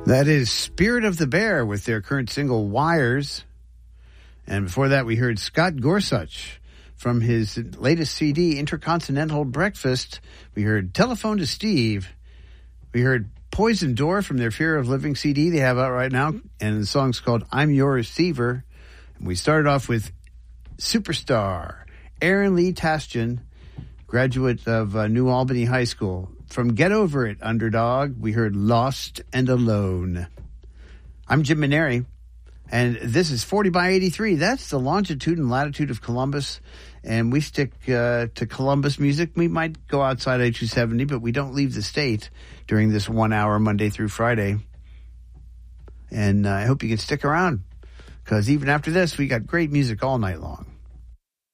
That is Spirit of the Bear with their current single, Wires. And before that, we heard Scott Gorsuch from his latest CD, Intercontinental Breakfast. We heard Telephone to Steve. We heard Poison Door from their Fear of Living CD they have out right now. And the song's called I'm Your Receiver. And we started off with Superstar, Aaron Lee Tastian, graduate of New Albany High School. From Get Over It, Underdog, we heard Lost and Alone. I'm Jim Maneri, and this is 40 by 83. That's the longitude and latitude of Columbus, and we stick to Columbus music. We might go outside I-270, but we don't leave the state during this 1 hour Monday through Friday. And I hope you can stick around, because even after this, we got great music all night long.